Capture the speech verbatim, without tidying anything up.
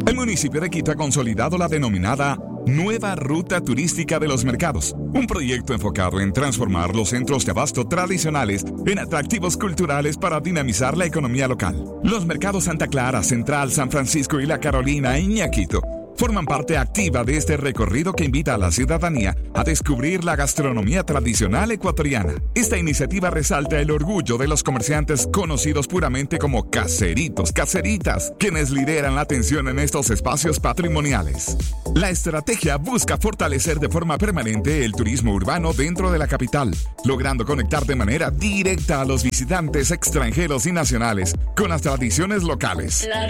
El municipio de Quito ha consolidado la denominada Nueva Ruta Turística de los Mercados, un proyecto enfocado en transformar los centros de abasto tradicionales en atractivos culturales para dinamizar la economía local. Los mercados Santa Clara, Central, San Francisco y La Carolina en Ñaquito forman parte activa de este recorrido que invita a la ciudadanía a descubrir la gastronomía tradicional ecuatoriana. Esta iniciativa resalta el orgullo de los comerciantes conocidos puramente como caseritos, caseritas, quienes lideran la atención en estos espacios patrimoniales. La estrategia busca fortalecer de forma permanente el turismo urbano dentro de la capital, logrando conectar de manera directa a los visitantes extranjeros y nacionales con las tradiciones locales.